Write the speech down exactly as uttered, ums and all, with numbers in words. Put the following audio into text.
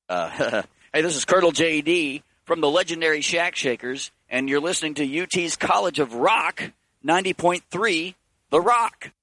Uh, hey, this is Colonel J D from the legendary Shack Shakers, and you're listening to U T's College of Rock, ninety point three, The Rock.